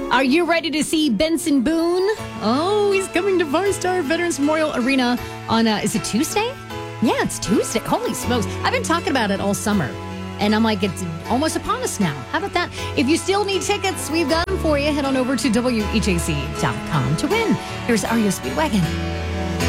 Are you ready to see Benson Boone? Oh, he's coming to VarStar Veterans Memorial Arena on, is it Tuesday? Yeah, it's Tuesday. Holy smokes. I've been talking about it all summer. And I'm like, it's almost upon us now. How about that? If you still need tickets, we've got them for you. Head on over to WHAC.com to win. Here's REO Speedwagon.